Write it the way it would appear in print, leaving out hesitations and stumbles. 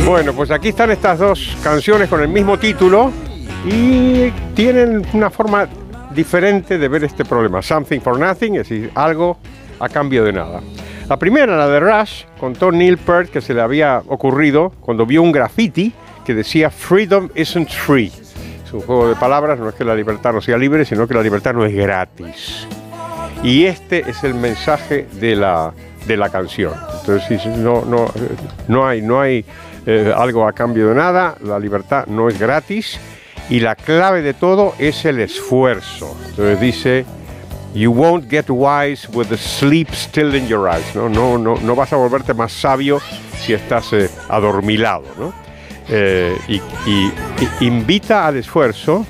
Bueno, pues aquí están estas dos canciones con el mismo título y tienen una forma diferente de ver este problema. Something for nothing, es decir, algo a cambio de nada. La primera, la de Rush, contó Neil Peart que se le había ocurrido cuando vio un graffiti que decía "Freedom isn't free". Es un juego de palabras, no es que la libertad no sea libre, sino que la libertad no es gratis. Y este es el mensaje de la canción. Entonces, no hay algo a cambio de nada, la libertad no es gratis y la clave de todo es el esfuerzo. Entonces dice: "You won't get wise with the sleep still in your eyes", ¿no? No vas a volverte más sabio si estás adormilado, ¿no? Y invita al esfuerzo